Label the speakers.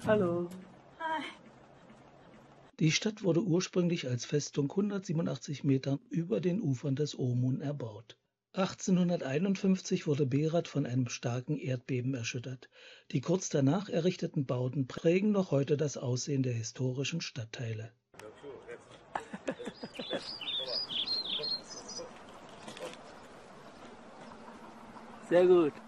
Speaker 1: Hallo.
Speaker 2: Hi.
Speaker 1: Die Stadt wurde ursprünglich als Festung 187 Metern über den Ufern des Omun erbaut. 1851 wurde Berat von einem starken Erdbeben erschüttert. Die kurz danach errichteten Bauten prägen noch heute das Aussehen der historischen Stadtteile.
Speaker 3: Sehr gut.